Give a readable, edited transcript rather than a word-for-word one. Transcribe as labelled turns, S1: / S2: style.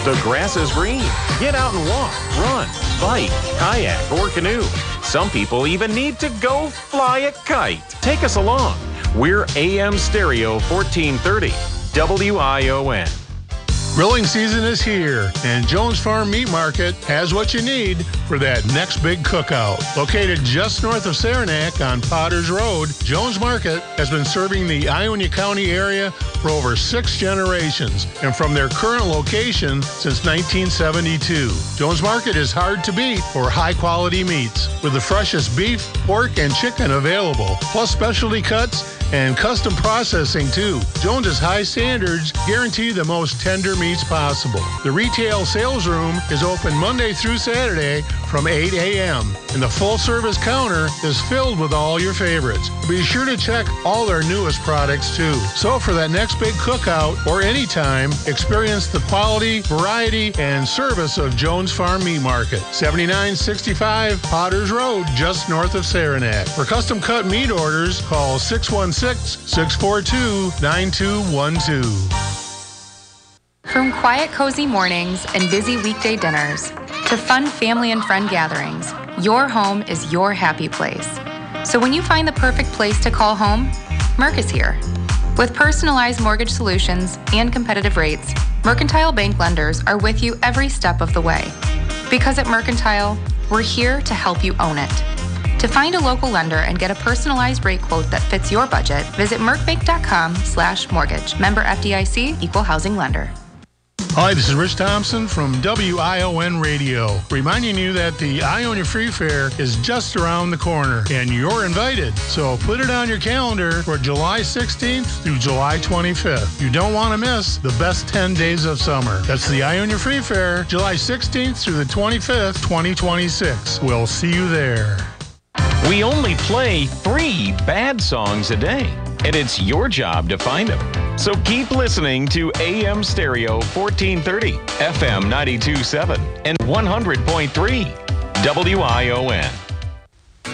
S1: The grass is green. Get out and walk, run, bike, kayak, or canoe. Some people even need to go fly a kite. Take us along. We're AM Stereo 1430, WION.
S2: Grilling season is here, and Jones Farm Meat Market has what you need for that next big cookout. Located just north of Saranac on Potters Road, Jones Market has been serving the Ionia County area for over 6 generations, and from their current location since 1972. Jones Market is hard to beat for high-quality meats, with the freshest beef, pork, and chicken available, plus specialty cuts and custom processing too. Jones's high standards guarantee the most tender meats possible. The retail sales room is open Monday through Saturday from 8 a.m. and the full-service counter is filled with all your favorites. Be sure to check all their newest products too. So for that next big cookout or anytime, experience the quality, variety, and service of Jones Farm Meat Market. 7965 Potters Road, just north of Saranac. For custom cut meat orders, call 616-642-9212.
S3: From quiet, cozy mornings and busy weekday dinners to fun family and friend gatherings, your home is your happy place. So when you find the perfect place to call home, Merc is here. With personalized mortgage solutions and competitive rates, Mercantile Bank lenders are with you every step of the way. Because at Mercantile, we're here to help you own it. To find a local lender and get a personalized rate quote that fits your budget, visit mercbank.com/mortgage. Member FDIC, Equal Housing Lender.
S2: Hi, this is Rich Thompson from WION Radio, reminding you that the Ionia Free Fair is just around the corner, and you're invited. So put it on your calendar for July 16th through July 25th. You don't want to miss the best 10 days of summer. That's the Ionia Free Fair, July 16th through the 25th, 2026. We'll see you there.
S1: We only play 3 bad songs a day, and it's your job to find them. So keep listening to AM Stereo 1430, FM 92.7, and 100.3 WION.